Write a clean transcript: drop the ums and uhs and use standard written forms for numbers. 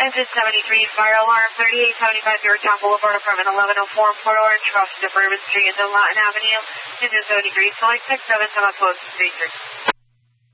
Engine 73, fire alarm 3875 Beertown Boulevard, apartment 1104, Port Orange, crossing to Bourbon Street and Lawton Avenue. Engine 73, flight 67, come up close to station.